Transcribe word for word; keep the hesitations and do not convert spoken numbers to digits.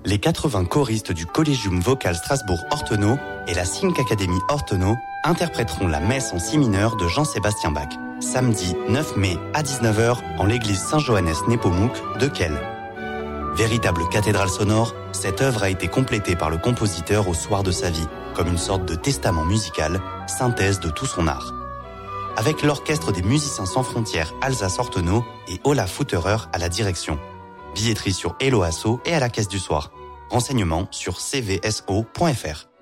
Les quatre-vingts choristes du Collegium Vocal Strasbourg-Ortenau et la Sync Academy Ortenau interpréteront la messe en si mineur de Jean-Sébastien Bach, samedi neuf mai à dix-neuf heures en l'église Saint-Johannes Nepomuk de Kehl. Véritable cathédrale sonore, cette œuvre a été complétée par le compositeur au soir de sa vie, comme une sorte de testament musical, synthèse de tout son art. Avec l'orchestre des musiciens sans frontières Alsace-Ortenau et Olaf Futterer à la direction. Billetterie sur Hello Asso et à la caisse du soir. Renseignements sur c v s o point f r.